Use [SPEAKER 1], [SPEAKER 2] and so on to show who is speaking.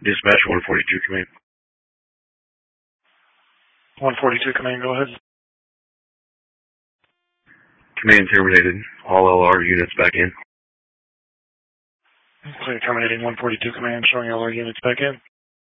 [SPEAKER 1] Dispatch 142 command.
[SPEAKER 2] 142 command, go ahead.
[SPEAKER 1] Command terminated. All LR units back in.
[SPEAKER 2] Clear terminating 142 command, showing LR units back in.